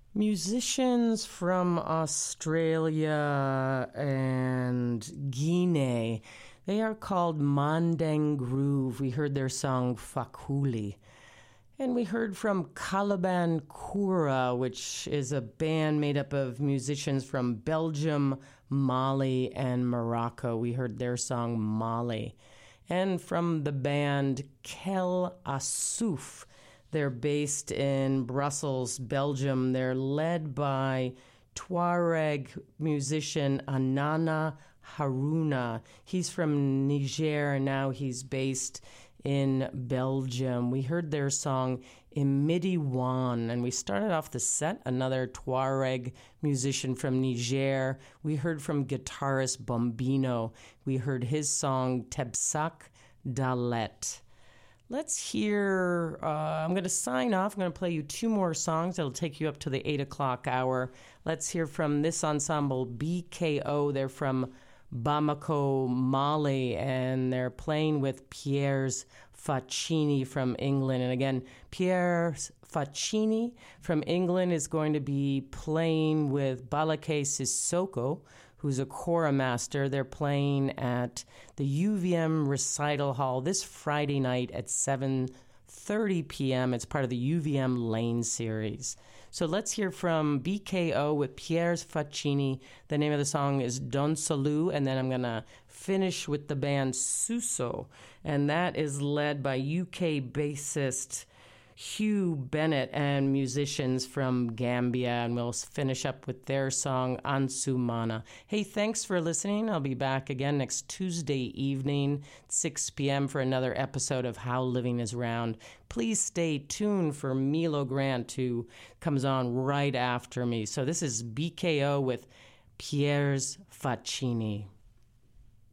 Musicians from Australia and Guinea, they are called Mandeng Groove. We heard their song Fakuli. And we heard from Caliban Kura, which is a band made up of musicians from Belgium, Mali, and Morocco. We heard their song Mali. And from the band Kel Assouf. They're based in Brussels, Belgium. They're led by Tuareg musician Anana Haruna. He's from Niger, and now he's based in Belgium. We heard their song Imidi Wan, and we started off the set, another Tuareg musician from Niger. We heard from guitarist Bombino. We heard his song Tebsak Dalet. Let's hear, I'm going to sign off. I'm going to play you two more songs. It'll take you up to the 8 o'clock hour. Let's hear from this ensemble, BKO. They're from Bamako, Mali, and they're playing with Piers Faccini from England. And again, Piers Faccini from England is going to be playing with Balake Sissoko, who's a kora master. They're playing at the UVM Recital Hall this Friday night at 7:30 p.m. It's part of the UVM Lane series. So let's hear from BKO with Piers Faccini. The name of the song is Don Salou, and then I'm going to finish with the band Suso, and that is led by UK bassist Hugh Bennett and musicians from Gambia, and we'll finish up with their song Ansumana. Hey, thanks for listening. I'll be back again next Tuesday evening, 6 p.m. for another episode of How Living is Round. Please stay tuned for Milo Grant, who comes on right after me. So this is BKO with Piers Faccini.